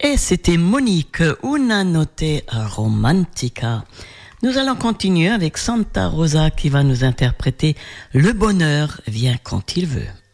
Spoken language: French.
Et c'était Monique, Una Notte Romantica. Nous allons continuer avec Santa Rosa qui va nous interpréter Le bonheur vient quand il veut.